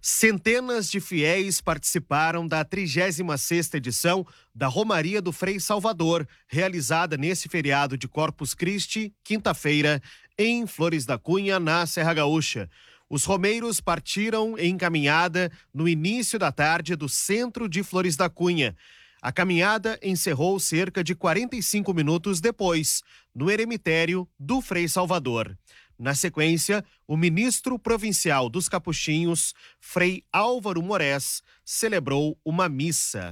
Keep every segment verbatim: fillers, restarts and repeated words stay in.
Centenas de fiéis participaram da trigésima sexta edição da Romaria do Frei Salvador, realizada nesse feriado de Corpus Christi, quinta-feira, em Flores da Cunha, na Serra Gaúcha. Os romeiros partiram em caminhada no início da tarde do centro de Flores da Cunha. A caminhada encerrou cerca de quarenta e cinco minutos depois, no eremitério do Frei Salvador. Na sequência, o ministro provincial dos Capuchinhos, Frei Álvaro Moraes, celebrou uma missa.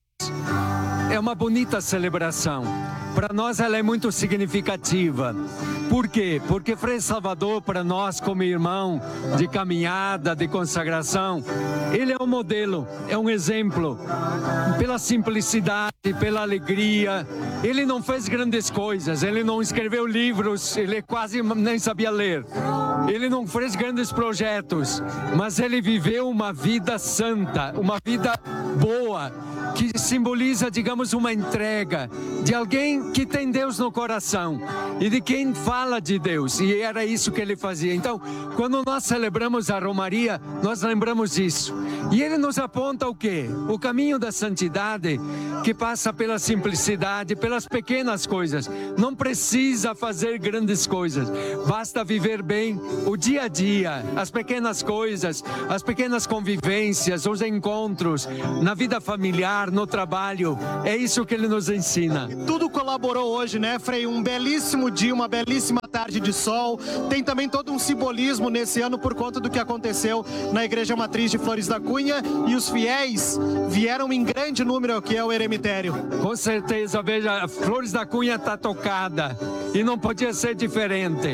É uma bonita celebração. Para nós ela é muito significativa. Por quê? Porque Frei Salvador, para nós como irmão de caminhada, de consagração, ele é um modelo, é um exemplo. Pela simplicidade, pela alegria. Ele não fez grandes coisas, ele não escreveu livros, ele quase nem sabia ler. Ele não fez grandes projetos, mas ele viveu uma vida santa, uma vida boa, que simboliza, digamos, uma entrega de alguém que tem Deus no coração e de quem fala de Deus, e era isso que ele fazia. Então, quando nós celebramos a Romaria, nós lembramos isso. E ele nos aponta o quê? O caminho da santidade, que passa pela simplicidade, pelas pequenas coisas. Não precisa fazer grandes coisas, basta viver bem o dia a dia, as pequenas coisas, as pequenas convivências, os encontros, na vida familiar, no trabalho. É isso que ele nos ensina. Tudo colaborou hoje, né, Frei? Um belíssimo dia, uma belíssima tarde de sol. Tem também todo um simbolismo nesse ano por conta do que aconteceu na Igreja Matriz de Flores da Cunha, e os fiéis vieram em grande número aqui ao eremitério. Com certeza, veja, Flores da Cunha está tocada e não podia ser diferente.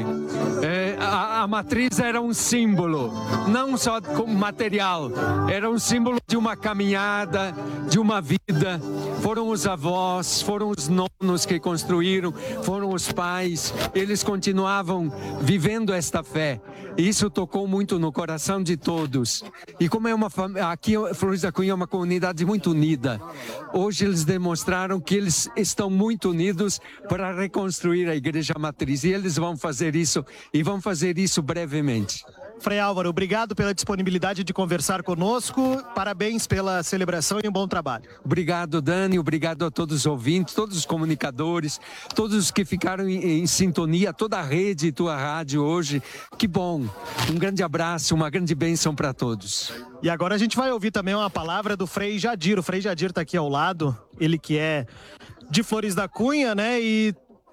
É, a, a matriz era um símbolo, não só material, era um símbolo de uma caminhada, de uma vida. Foram os avós, foram os nonos que construíram, foram os pais, eles continuavam vivendo esta fé. Isso tocou muito no coração de todos. E como é uma família, aqui Flores da Cunha é uma comunidade muito unida. Hoje eles demonstraram que eles estão muito unidos para reconstruir a Igreja Matriz. E eles vão fazer isso, e vão fazer isso brevemente. Frei Álvaro, obrigado pela disponibilidade de conversar conosco. Parabéns pela celebração e um bom trabalho. Obrigado, Dani. Obrigado a todos os ouvintes, todos os comunicadores, todos os que ficaram em, em sintonia, toda a rede, tua rádio hoje. Que bom. Um grande abraço, uma grande bênção para todos. E agora a gente vai ouvir também uma palavra do Frei Jadir. O Frei Jadir está aqui ao lado, ele que é de Flores da Cunha, né? E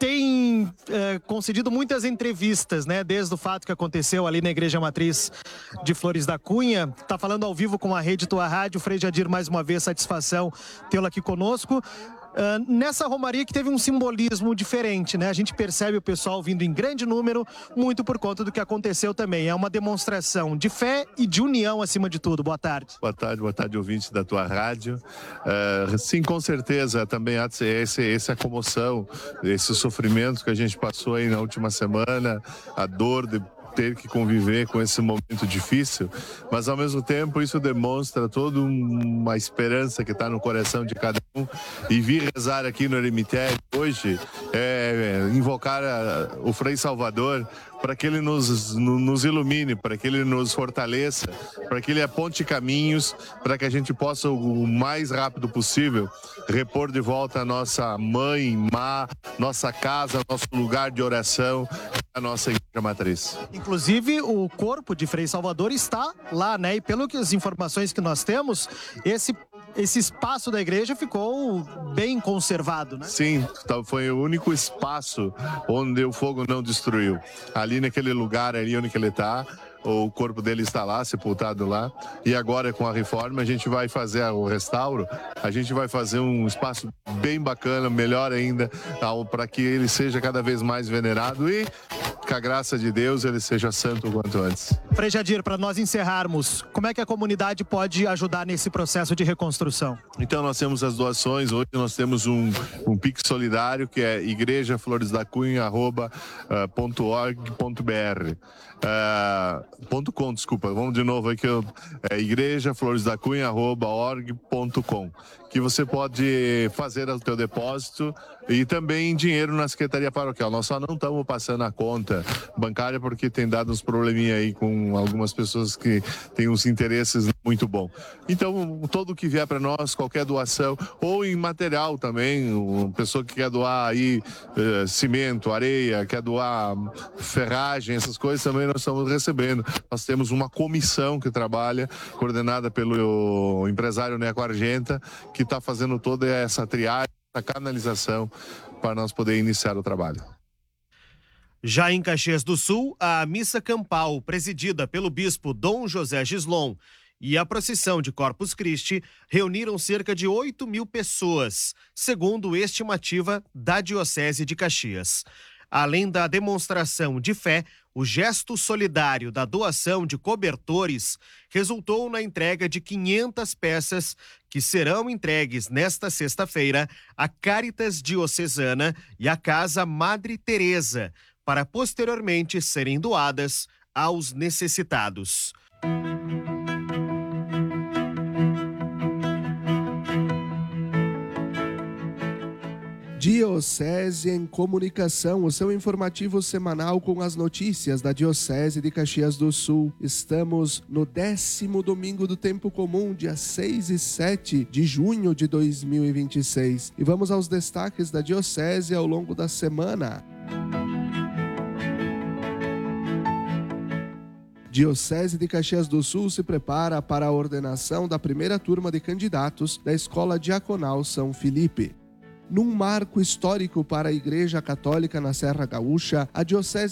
tem é, concedido muitas entrevistas, né? Desde o fato que aconteceu ali na Igreja Matriz de Flores da Cunha. Está falando ao vivo com a Rede Tua Rádio. Frei Jadir, mais uma vez, satisfação tê-lo aqui conosco. Uh, nessa romaria que teve um simbolismo diferente, né? A gente percebe o pessoal vindo em grande número, muito por conta do que aconteceu também. É uma demonstração de fé e de união acima de tudo. Boa tarde. Boa tarde, boa tarde, ouvintes da tua rádio. Uh, sim, com certeza, também há esse, essa comoção, esse sofrimento que a gente passou aí na última semana, a dor de ter que conviver com esse momento difícil, mas ao mesmo tempo isso demonstra toda uma esperança que está no coração de cada um, e vir rezar aqui no eremitério hoje, é, é, invocar a, o Frei Salvador para que ele nos, nos ilumine, para que ele nos fortaleça, para que ele aponte caminhos, para que a gente possa o mais rápido possível repor de volta a nossa mãe, má, nossa casa, nosso lugar de oração, a nossa Igreja Matriz. Inclusive, o corpo de Frei Salvador está lá, né? E pelo que as informações que nós temos, esse esse espaço da igreja ficou bem conservado, né? Sim, foi o único espaço onde o fogo não destruiu. Ali naquele lugar ali onde ele está, o corpo dele está lá, sepultado lá. E agora, com a reforma, a gente vai fazer o restauro, a gente vai fazer um espaço bem bacana, melhor ainda, para que ele seja cada vez mais venerado e, com a graça de Deus, ele seja santo o quanto antes. Frei Jadir, para nós encerrarmos, como é que a comunidade pode ajudar nesse processo de reconstrução? Então, nós temos as doações. Hoje nós temos um, um Pix solidário, que é igreja flores da cunha arroba ponto org ponto br. Uh, ponto com, desculpa, vamos de novo aqui, é igreja flores da cunha arroba org ponto com, que você pode fazer o teu depósito e também dinheiro na Secretaria Paroquial. Nós só não estamos passando a conta bancária, porque tem dado uns probleminha aí com algumas pessoas que têm uns interesses muito bons. Então, todo o que vier para nós, qualquer doação, ou em material também, uma pessoa que quer doar aí eh, cimento, areia, quer doar ferragem, essas coisas também nós estamos recebendo. Nós temos uma comissão que trabalha, coordenada pelo empresário Neco Argenta, que está fazendo toda essa triagem, essa canalização, para nós poder iniciar o trabalho. Já em Caxias do Sul, a missa campal, presidida pelo bispo Dom José Gislon, e a procissão de Corpus Christi reuniram cerca de oito mil pessoas, segundo estimativa da Diocese de Caxias. Além da demonstração de fé, o gesto solidário da doação de cobertores resultou na entrega de quinhentas peças que serão entregues nesta sexta-feira à Caritas Diocesana e à Casa Madre Teresa, para posteriormente serem doadas aos necessitados. Diocese em Comunicação, o seu informativo semanal com as notícias da Diocese de Caxias do Sul. Estamos no décimo domingo do tempo comum, dia seis e sete de junho de dois mil e vinte e seis. E vamos aos destaques da Diocese ao longo da semana. Diocese de Caxias do Sul se prepara para a ordenação da primeira turma de candidatos da Escola Diaconal São Filipe. Num marco histórico para a Igreja Católica na Serra Gaúcha, a Diocese